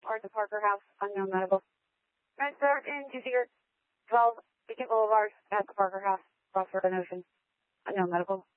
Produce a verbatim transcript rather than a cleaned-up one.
or at the Parker House, unknown medical. Transport in two seater twelve, Beacon Boulevard, at the Parker House, across the ocean, unknown medical.